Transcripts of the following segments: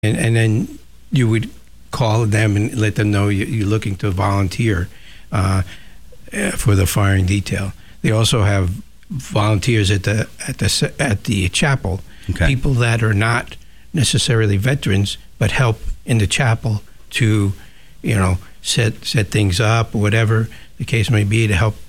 and then you would call them and let them know you're looking to volunteer for the firing detail. They also have volunteers at the chapel, people that are not necessarily veterans but help in the chapel to, set things up or whatever the case may be to help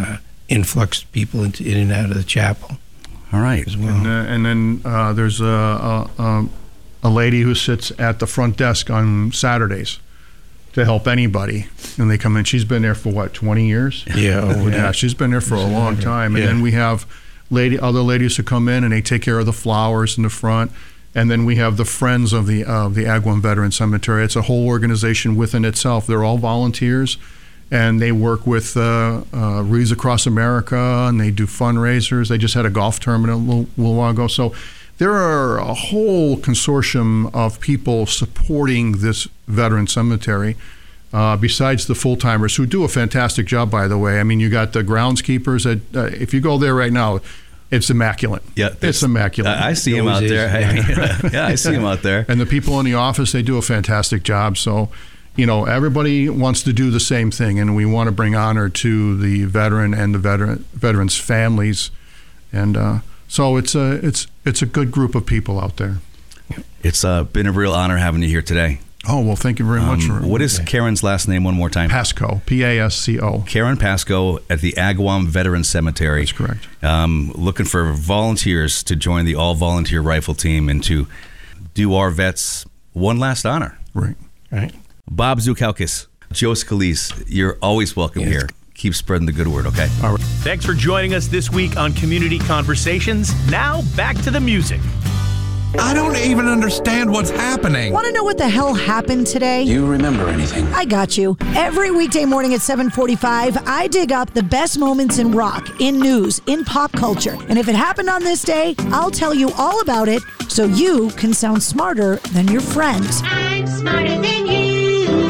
influx people in and out of the chapel. All right. As well. And then there's a lady who sits at the front desk on Saturdays to help anybody. And they come in. She's been there for, 20 years? Yeah. She's been there for a long time. And then we have other ladies who come in and they take care of the flowers in the front. And then we have the Friends of the Agawam Veteran Cemetery. It's a whole organization within itself. They're all volunteers. And they work with Wreaths Across America, and they do fundraisers. They just had a golf tournament a little while ago. So there are a whole consortium of people supporting this veteran cemetery, besides the full-timers who do a fantastic job, by the way. I mean, you got the groundskeepers. If you go there right now, it's immaculate. Yeah, it's immaculate. I see him out there. I see him out there. And the people in the office, they do a fantastic job. So, everybody wants to do the same thing, and we want to bring honor to the veteran and the veterans' families. And so it's a good group of people out there. It's been a real honor having you here today. Oh, well, thank you very much. What is Karen's last name one more time? Pasco, Pasco. Karen Pasco at the Agawam Veteran Cemetery. That's correct. Looking for volunteers to join the all-volunteer rifle team and to do our vets one last honor. Right. Bob Zukalkis, Joe Scalise, you're always welcome here. Keep spreading the good word, okay? All right. Thanks for joining us this week on Community Conversations. Now, back to the music. I don't even understand what's happening. Want to know what the hell happened today? Do you remember anything? I got you. Every weekday morning at 7:45, I dig up the best moments in rock, in news, in pop culture. And if it happened on this day, I'll tell you all about it so you can sound smarter than your friends. I'm smarter than you.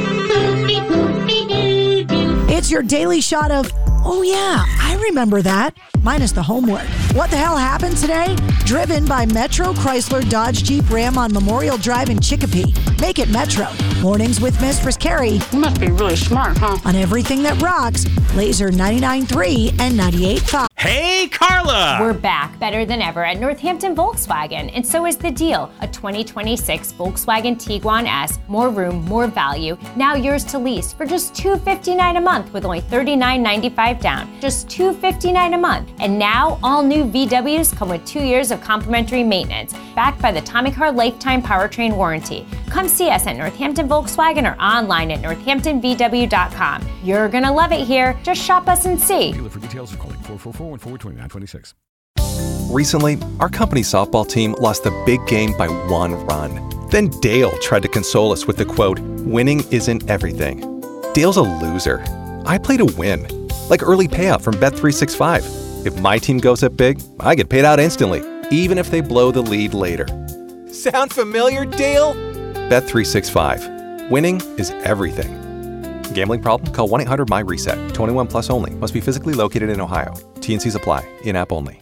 It's your daily shot of, oh yeah, I remember that, minus the homework. What the hell happened today? Driven by Metro Chrysler Dodge Jeep Ram on Memorial Drive in Chicopee. Make it Metro. Mornings with Mistress Carrie. You must be really smart, huh? On everything that rocks, Laser 99.3 and 98.5. Hey, Carla! We're back better than ever at Northampton Volkswagen, and so is the deal. A 2026 Volkswagen Tiguan S, more room, more value. Now yours to lease for just $259 a month with only $39.95 down. Just $259 a month. And now all new VWs come with 2 years of complimentary maintenance, backed by the Tommy Car Lifetime Powertrain Warranty. Come see us at Northampton Volkswagen or online at northamptonvw.com. You're gonna love it here. Just shop us and see. Dealer for details or calling 444-1429-26. Recently, our company softball team lost the big game by 1 run. Then Dale tried to console us with the quote, "Winning isn't everything." Dale's a loser. I play to win, like early payout from Bet365. If my team goes up big, I get paid out instantly, even if they blow the lead later. Sound familiar, Dale? Bet365. Winning is everything. Gambling problem? Call 1-800-MY-RESET. 21 plus only. Must be physically located in Ohio. T&Cs apply. In-app only.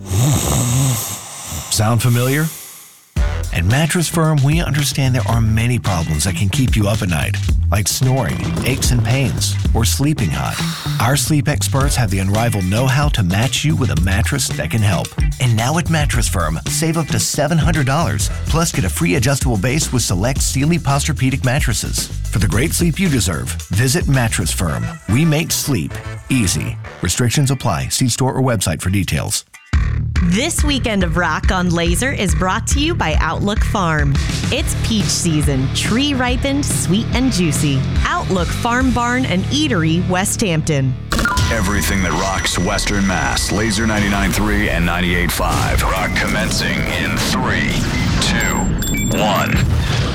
Sound familiar? At Mattress Firm, we understand there are many problems that can keep you up at night, like snoring, aches and pains, or sleeping hot. Our sleep experts have the unrivaled know-how to match you with a mattress that can help. And now at Mattress Firm, save up to $700, plus get a free adjustable base with select Sealy Posturepedic mattresses. For the great sleep you deserve, visit Mattress Firm. We make sleep easy. Restrictions apply. See store or website for details. This weekend of Rock on Laser is brought to you by Outlook Farm. It's peach season, tree ripened, sweet and juicy. Outlook Farm Barn and Eatery, West Hampton. Everything that rocks Western Mass. Laser 99.3 and 98.5. Rock commencing in 3, 2, 1.